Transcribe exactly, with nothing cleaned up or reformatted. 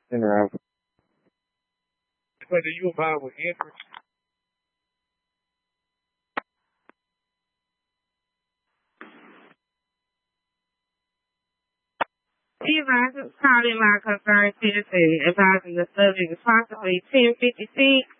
Interact. Whether you involved with interest. Advisors calling my concern citizen advising the subject is possibly ten fifty-six.